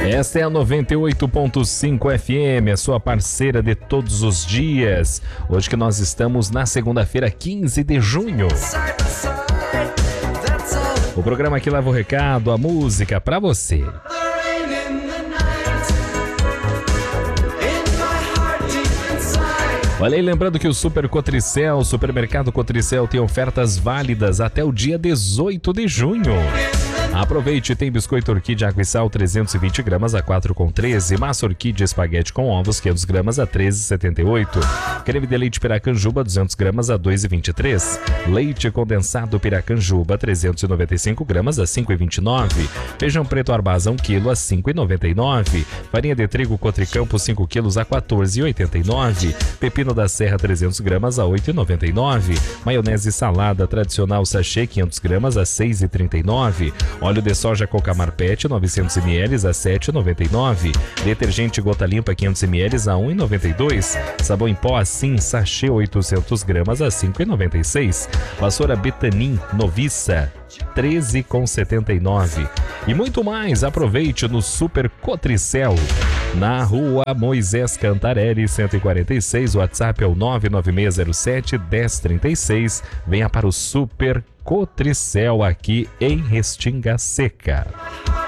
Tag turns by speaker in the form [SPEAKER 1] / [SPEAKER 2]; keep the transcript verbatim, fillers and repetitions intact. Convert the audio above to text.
[SPEAKER 1] Esta é a noventa e oito ponto cinco F M, a sua parceira de todos os dias. Hoje que nós estamos na segunda-feira, quinze de junho. O programa que leva o recado, a música pra você. Olha aí, lembrando que o Super Cotricel, Supermercado Cotricel, tem ofertas válidas até o dia dezoito de junho. Aproveite, tem biscoito orquídea água e sal trezentos e vinte gramas a quatro reais e treze centavos, massa orquídea espaguete com ovos quinhentas gramas a treze reais e setenta e oito centavos, creme de leite Piracanjuba duzentas gramas a dois reais e vinte e três centavos, leite condensado Piracanjuba trezentos e noventa e cinco gramas a cinco reais e vinte e nove centavos, feijão preto Arbasa um quilo a cinco reais e noventa e nove centavos, farinha de trigo Cotricampo cinco quilos a quatorze reais e oitenta e nove centavos, pepino da Serra trezentas gramas a oito reais e noventa e nove centavos, maionese salada tradicional sachê quinhentas gramas a seis reais e trinta e nove centavos, óleo de soja Cocamar Pet novecentos mililitros a sete reais e noventa e nove centavos, detergente Gota Limpa quinhentos mililitros a um real e noventa e dois centavos, sabão em pó assim sachê oitocentas gramas a cinco reais e noventa e seis centavos, vassoura Betanin Noviça treze reais e setenta e nove centavos e muito mais. Aproveite no Super Cotricel, na rua Moisés Cantarelli cento e quarenta e seis, o WhatsApp é o nove nove seis zero sete um zero três seis. Venha para o Super Cotricel aqui em Restinga Seca.